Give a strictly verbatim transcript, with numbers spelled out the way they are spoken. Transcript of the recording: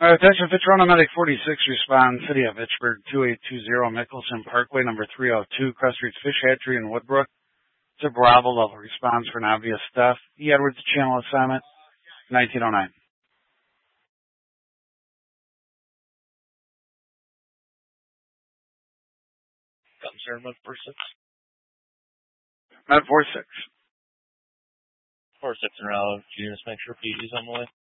Uh, attention, Fitzgerald Medic forty-six, respond, City of Fitchburg, two eight two zero, Mickelson Parkway, number three oh two, Crest Street Fish Hatchery in Woodbrook. It's a Bravo level response for an obvious theft. E. Edwards, channel assignment, nineteen oh nine. Concern with four six. Med four six. four six in row. Can you just make sure P G's on the way?